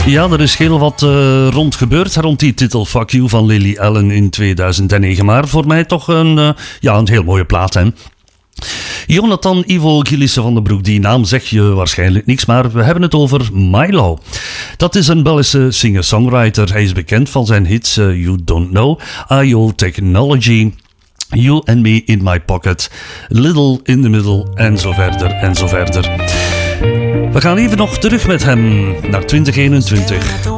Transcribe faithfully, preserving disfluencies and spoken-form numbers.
Ja, er is heel wat uh, rond gebeurd rond die titel Fuck You van Lily Allen in tweeduizend negen. Maar voor mij toch een, uh, ja, een heel mooie plaat, hè. Jonathan Ivo Gillissen van den Broek, die naam zegt je waarschijnlijk niks, maar we hebben het over Milo. Dat is een Belgische singer-songwriter. Hij is bekend van zijn hits uh, You Don't Know, I O Technology, You and Me in My Pocket, Little in the Middle en zo verder en zo verder. We gaan even nog terug met hem naar twintig eenentwintig.